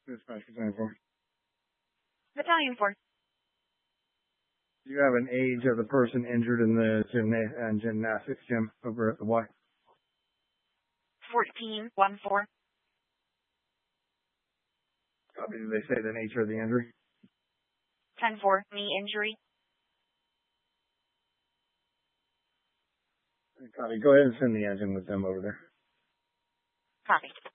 Dispatch for 10-4. Battalion 4. Do you have an age of the person injured in the gymnastics gym over at the Y? 14-1-4. Copy. Did they say the nature of the injury? 10-4, knee injury. Copy. Go ahead and send the engine with them over there. Copy.